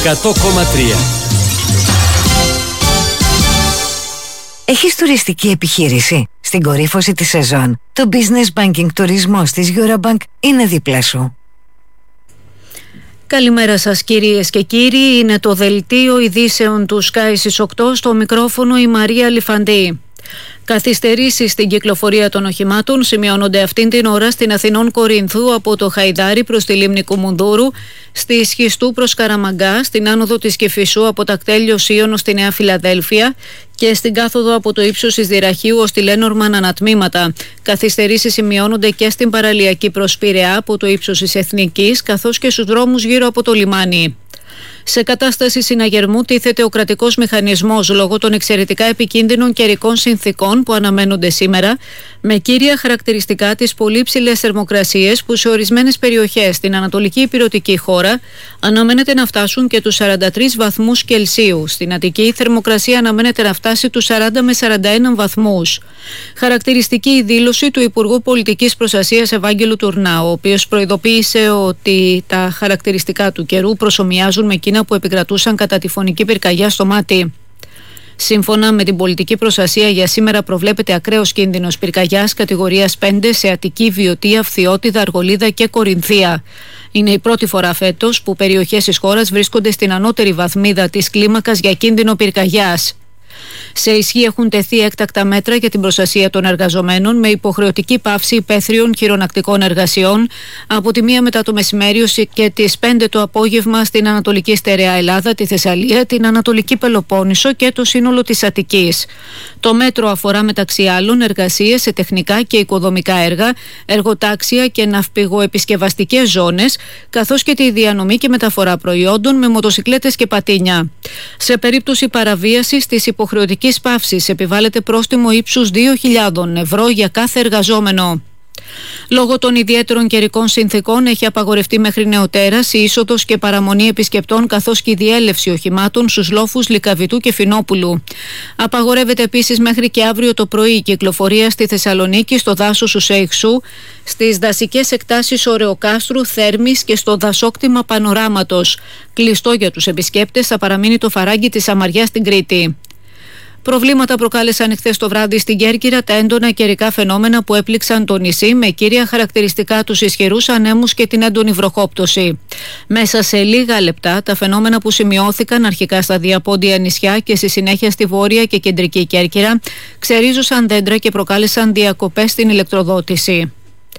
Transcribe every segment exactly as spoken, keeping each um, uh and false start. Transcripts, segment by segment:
εκατό κόμμα τρία. Έχεις τουριστική επιχείρηση? Στην κορύφωση της σεζόν, το Business Banking τουρισμός της Eurobank είναι δίπλα σου. Καλημέρα σας κυρίες και κύριοι, είναι το δελτίο ειδήσεων του Sky στις οκτώ, στο μικρόφωνο η Μαρία Λιφαντή. Καθυστερήσεις στην κυκλοφορία των οχημάτων σημειώνονται αυτήν την ώρα στην Αθηνών Κορινθού από το Χαϊδάρι προς τη λίμνη Κουμουνδούρου, στη Σχιστού προς Καραμαγκά, στην άνοδο της Κηφισού από Τακτέλιο Σίωνο στη Νέα Φιλαδέλφια και στην κάθοδο από το ύψος της Δυραχείου ως τη Λένορμαν ανατμήματα. Καθυστερήσεις σημειώνονται και στην παραλιακή προς Πειραιά από το ύψος της Εθνικής, καθώς και στους δρόμους γύρω από το λιμάνι. Σε κατάσταση συναγερμού τίθεται ο κρατικός μηχανισμός λόγω των εξαιρετικά επικίνδυνων καιρικών συνθήκων που αναμένονται σήμερα, με κύρια χαρακτηριστικά τις πολύ ψηλές θερμοκρασίες που σε ορισμένες περιοχές στην ανατολική ηπειρωτική χώρα αναμένεται να φτάσουν και τους σαράντα τρεις βαθμούς Κελσίου. Στην Αττική η θερμοκρασία αναμένεται να φτάσει τους σαράντα με σαράντα ένα βαθμούς. Χαρακτηριστική η δήλωση του Υπουργού Πολιτικής Προστασίας Ευάγγελου Τουρνάου, ο οποίος προειδοποίησε ότι τα χαρακτηριστικά του καιρού προσομοιάζουν με εκείνα που επικρατούσαν κατά τη φωνική πυρκαγιά στο Μάτι. Σύμφωνα με την πολιτική προστασία, για σήμερα προβλέπεται ακραίος κίνδυνος πυρκαγιάς κατηγορίας πέντε σε Αττική, Βιωτία, Φθιώτιδα, Αργολίδα και Κορινθία. Είναι η πρώτη φορά φέτος που περιοχές της χώρας βρίσκονται στην ανώτερη βαθμίδα της κλίμακας για κίνδυνο πυρκαγιάς. Σε ισχύ έχουν τεθεί έκτακτα μέτρα για την προστασία των εργαζομένων με υποχρεωτική πάυση υπαίθριων χειρονακτικών εργασιών από τη μία μετά το μεσημέριο και τις πέντε το απόγευμα στην Ανατολική Στερεά Ελλάδα, τη Θεσσαλία, την Ανατολική Πελοπόννησο και το σύνολο της Αττικής. Το μέτρο αφορά μεταξύ άλλων εργασίες σε τεχνικά και οικοδομικά έργα, εργοτάξια και ναυπηγοεπισκευαστικές ζώνες, καθώς και τη διανομή και μεταφορά προϊόντων με μοτοσικλέτες και πατίνια. Σε περίπτωση παραβίασης της υποχρεωτικής παύσης επιβάλλεται πρόστιμο ύψους δύο χιλιάδες ευρώ για κάθε εργαζόμενο. Λόγω των ιδιαίτερων καιρικών συνθήκων έχει απαγορευτεί μέχρι νεοτέρας η είσοδος και παραμονή επισκεπτών καθώς και η διέλευση οχημάτων στους λόφους Λυκαβητού και Φινόπουλου. Απαγορεύεται επίσης μέχρι και αύριο το πρωί η κυκλοφορία στη Θεσσαλονίκη, στο δάσος του Σέιχσου, στις δασικές εκτάσεις Ωρεοκάστρου, Θέρμης και στο δασόκτημα Πανοράματος. Κλειστό για τους επισκέπτες θα παραμείνει το φαράγγι της Αμαριάς στην Κρήτη. Προβλήματα προκάλεσαν χθες το βράδυ στην Κέρκυρα τα έντονα καιρικά φαινόμενα που έπληξαν το νησί, με κύρια χαρακτηριστικά τους ισχυρούς ανέμους και την έντονη βροχόπτωση. Μέσα σε λίγα λεπτά, τα φαινόμενα που σημειώθηκαν αρχικά στα διαπόντια νησιά και στη συνέχεια στη βόρεια και κεντρική Κέρκυρα ξερίζωσαν δέντρα και προκάλεσαν διακοπές στην ηλεκτροδότηση.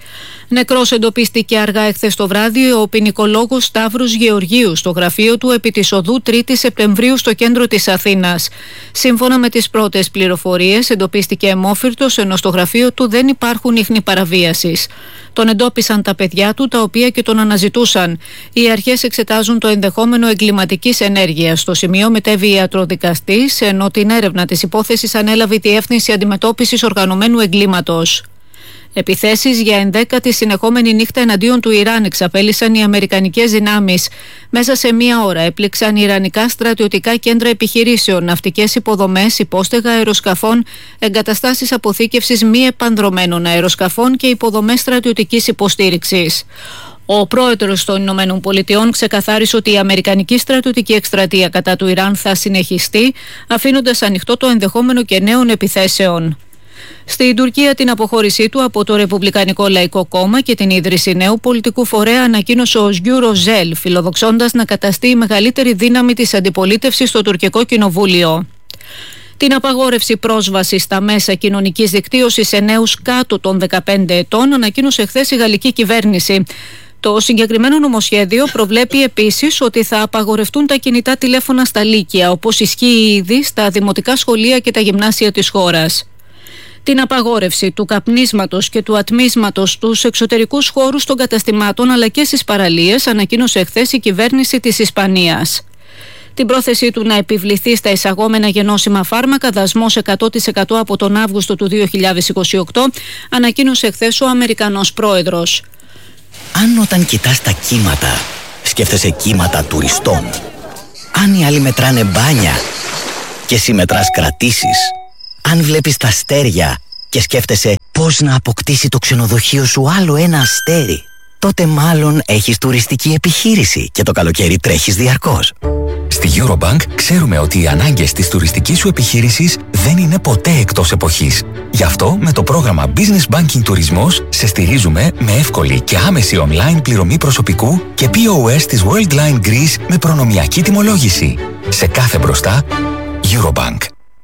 Νεκρός εντοπίστηκε αργά εχθές το βράδυ ο ποινικολόγος Σταύρος Γεωργίου στο γραφείο του επί της οδού τρίτη Σεπτεμβρίου στο κέντρο της Αθήνας. Σύμφωνα με τις πρώτες πληροφορίες, εντοπίστηκε αιμόφυρτος, ενώ στο γραφείο του δεν υπάρχουν ίχνη παραβίασης. Τον εντόπισαν τα παιδιά του, τα οποία και τον αναζητούσαν. Οι αρχές εξετάζουν το ενδεχόμενο εγκληματικής ενέργειας. Στο σημείο μετέβη ιατροδικαστής, ενώ την έρευνα της υπόθεσης ανέλαβε η Διεύθυνση Αντιμετώπισης Οργανωμένου Εγκλήματος. Επιθέσεις για ενδέκατη συνεχόμενη νύχτα εναντίον του Ιράν εξαπέλυσαν οι αμερικανικές δυνάμεις. Μέσα σε μία ώρα έπληξαν ιρανικά στρατιωτικά κέντρα επιχειρήσεων, ναυτικές υποδομές, υπόστεγα αεροσκαφών, εγκαταστάσεις αποθήκευσης μη επανδρωμένων αεροσκαφών και υποδομές στρατιωτικής υποστήριξης. Ο πρόεδρος των Ηνωμένων Πολιτειών ξεκαθάρισε ότι η αμερικανική στρατιωτική εκστρατεία κατά του Ιράν θα συνεχιστεί, αφήνοντας ανοιχτό το ενδεχόμενο και νέων επιθέσεων. Στην Τουρκία την αποχώρησή του από το Ρεπουμπλικανικό Λαϊκό Κόμμα και την ίδρυση νέου πολιτικού φορέα ανακοίνωσε ο Özgür Özel, φιλοδοξώντας να καταστεί η μεγαλύτερη δύναμη της αντιπολίτευσης στο τουρκικό κοινοβούλιο. Την απαγόρευση πρόσβασης στα μέσα κοινωνικής δικτύωσης σε νέους κάτω των δεκαπέντε ετών ανακοίνωσε χθες η γαλλική κυβέρνηση. Το συγκεκριμένο νομοσχέδιο προβλέπει επίσης ότι θα απαγορευτούν τα κινητά τηλέφωνα στα λύκεια, όπως ισχύει ήδη στα δημοτικά σχολεία και τα γυμνάσια της χώρας. Την απαγόρευση του καπνίσματος και του ατμίσματος στους εξωτερικούς χώρους των καταστημάτων αλλά και στις παραλίες ανακοίνωσε χθες η κυβέρνηση της Ισπανίας. Την πρόθεσή του να επιβληθεί στα εισαγόμενα γενώσιμα φάρμακα δασμός εκατό τοις εκατό από τον Αύγουστο του δύο χιλιάδες είκοσι οκτώ ανακοίνωσε χθες ο Αμερικανός πρόεδρος. Αν όταν κοιτάς τα κύματα σκέφτεσαι κύματα τουριστών, αν οι άλλοι μετράνε μπάνια και εσύ μετράς κρατήσεις, αν βλέπεις τα αστέρια και σκέφτεσαι πώς να αποκτήσει το ξενοδοχείο σου άλλο ένα αστέρι, τότε μάλλον έχεις τουριστική επιχείρηση και το καλοκαίρι τρέχεις διαρκώς. Στη Eurobank ξέρουμε ότι οι ανάγκες της τουριστικής σου επιχείρησης δεν είναι ποτέ εκτός εποχής. Γι' αυτό με το πρόγραμμα Business Banking Τουρισμός σε στηρίζουμε με εύκολη και άμεση online πληρωμή προσωπικού και πι ο ες της Worldline Greece με προνομιακή τιμολόγηση. Σε κάθε μπροστά, Eurobank.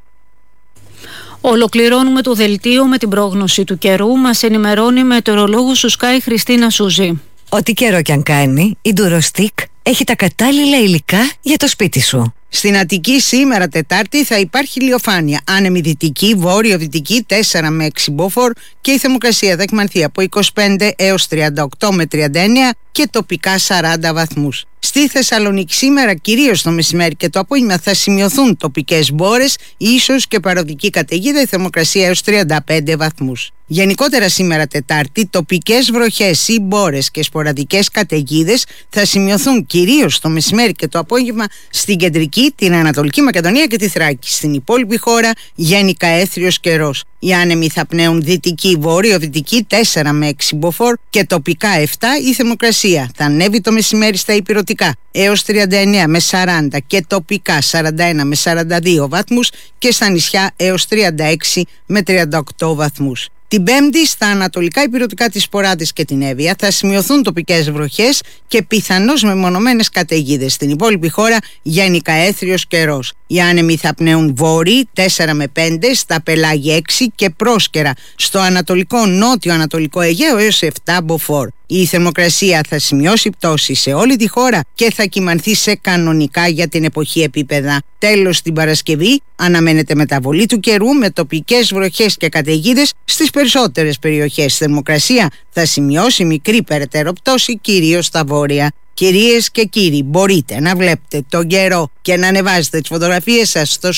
Ολοκληρώνουμε το δελτίο με την πρόγνωση του καιρού. Μας ενημερώνει η μετεωρολόγος του Sky Χριστίνα Σούζη. Ό,τι καιρό κι αν κάνει, η Durostick έχει τα κατάλληλα υλικά για το σπίτι σου. Στην Αττική σήμερα Τετάρτη θα υπάρχει ηλιοφάνεια. Άνεμη δυτική, βόρειο-δυτική τέσσερα με έξι μποφόρ και η θερμοκρασία θα εκμανθεί από είκοσι πέντε έως τριάντα οκτώ με τριάντα εννέα και τοπικά σαράντα βαθμούς. Στη Θεσσαλονίκη σήμερα, κυρίως το μεσημέρι και το απόγευμα, θα σημειωθούν τοπικές μπόρες, ίσως και παροδική καταιγίδα, η θερμοκρασία έως τριάντα πέντε βαθμούς. Γενικότερα σήμερα Τετάρτη, τοπικές βροχές ή μπόρες και σποραδικές καταιγίδες θα σημειωθούν κυρίως το μεσημέρι και το απόγευμα στην κεντρική, την Ανατολική Μακεδονία και τη Θράκη. Στην υπόλοιπη χώρα γενικά έθριος καιρός. Οι άνεμοι θα πνέουν δυτική, βόρειο-δυτική τέσσερα με έξι μποφόρ και τοπικά επτά. Η θερμοκρασία θα ανέβει το μεσημέρι στα ηπειρωτικά έως τριάντα εννέα με σαράντα και τοπικά σαράντα ένα με σαράντα δύο βαθμούς και στα νησιά έως τριάντα έξι με τριάντα οκτώ βαθμούς. Την Πέμπτη στα ανατολικά ηπειρωτικά της Ποράδης και την Εύβοια θα σημειωθούν τοπικές βροχές και πιθανώς μεμονωμένες καταιγίδες. Στην υπόλοιπη χώρα γενικά έθριος καιρός. Οι άνεμοι θα πνέουν βόρειοι τέσσερα με πέντε, στα πελάγια έξι και πρόσκαιρα στο ανατολικό νότιο ανατολικό Αιγαίο έως επτά μποφόρ. Η θερμοκρασία θα σημειώσει πτώση σε όλη τη χώρα και θα κυμανθεί σε κανονικά για την εποχή επίπεδα. Τέλος, την Παρασκευή αναμένεται μεταβολή του καιρού με τοπικές βροχές και καταιγίδες στις περισσότερες περιοχές. Η θερμοκρασία θα σημειώσει μικρή περαιτέρω πτώση, κυρίως στα βόρεια. Κυρίες και κύριοι, μπορείτε να βλέπετε τον καιρό και να ανεβάζετε τις φωτογραφίες σας στο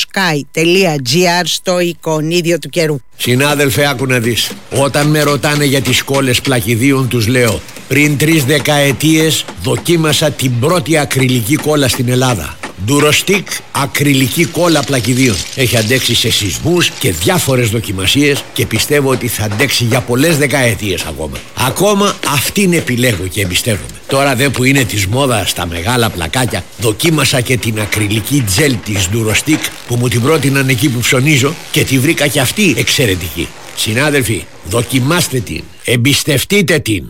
sky.gr στο εικονίδιο του καιρού. Συνάδελφε, άκου να δεις. Όταν με ρωτάνε για τις κόλλες πλακιδίων, τους λέω: πριν τρεις δεκαετίες δοκίμασα την πρώτη ακριλική κόλλα στην Ελλάδα. Durostick ακριλική κόλλα πλακιδίων. Έχει αντέξει σε σεισμούς και διάφορες δοκιμασίες και πιστεύω ότι θα αντέξει για πολλές δεκαετίες ακόμα. Ακόμα αυτήν επιλέγω και εμπιστεύομαι. Τώρα δε που είναι της μόδας στα μεγάλα πλακάκια, δοκίμασα και την ακριλική τζέλ της Durostick που μου την πρότειναν εκεί που ψωνίζω και τη βρήκα και αυτή εξαιρετική. Συνάδελφοι, δοκιμάστε την, εμπιστευτείτε την.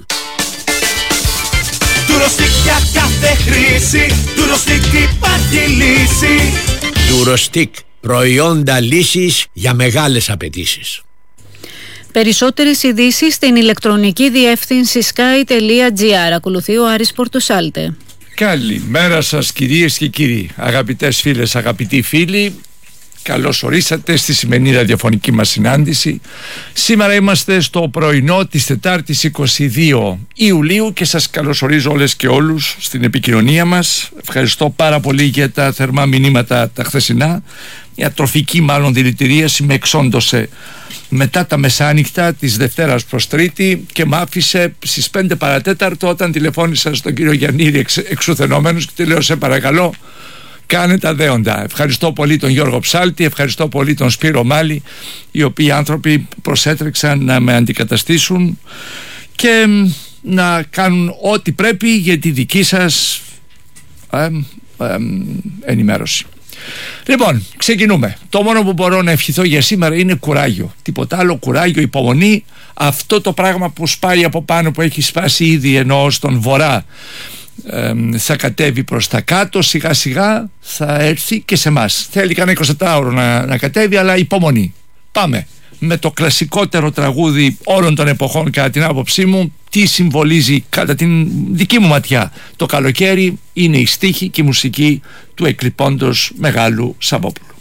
Durostick για κάθε χρήση, Durostick υπάρχει λύση. Durostick, προϊόντα λύσης για μεγάλες απαιτήσεις. Περισσότερες ειδήσεις στην ηλεκτρονική διεύθυνση sky.gr. Ακολουθεί ο Άρης Πορτοσάλτε. Καλημέρα σας κυρίες και κύριοι, αγαπητές φίλες, αγαπητοί φίλοι. Καλώς ορίσατε στη σημερινή ραδιοφωνική μας συνάντηση. Σήμερα είμαστε στο πρωινό της Τετάρτης είκοσι δύο Ιουλίου και σας καλωσορίζω όλες και όλους στην επικοινωνία μας. Ευχαριστώ πάρα πολύ για τα θερμά μηνύματα τα χθεσινά. Μια τροφική μάλλον δηλητηρίαση με εξόντωσε μετά τα μεσάνυχτα της Δευτέρας προς Τρίτη και μ' άφησε στις πέντε παρατέταρτο όταν τηλεφώνησα στον κύριο Γιαννίδη εξ, εξουθενόμενος και του λέω: σε παρακαλώ, κάνε τα δέοντα. Ευχαριστώ πολύ τον Γιώργο Ψάλτη, ευχαριστώ πολύ τον Σπύρο Μάλη, οι οποίοι άνθρωποι προσέτρεξαν να με αντικαταστήσουν και να κάνουν ό,τι πρέπει για τη δική σας ε, ε, ενημέρωση. Λοιπόν, ξεκινούμε. Το μόνο που μπορώ να ευχηθώ για σήμερα είναι κουράγιο. Τίποτα άλλο, κουράγιο, υπομονή. Αυτό το πράγμα που σπάει από πάνω, που έχει σπάσει ήδη ενώ στον βορρά, ε, θα κατέβει προς τα κάτω, σιγά σιγά θα έρθει και σε εμάς. Θέλει κανένα εικοσιτετράωρο να, να κατέβει, αλλά υπομονή. Πάμε με το κλασικότερο τραγούδι όλων των εποχών κατά την άποψή μου. Τι συμβολίζει κατά την δική μου ματιά το καλοκαίρι? Είναι η στίχη και η μουσική του εκλειπώντος Μεγάλου Σαββόπουλου.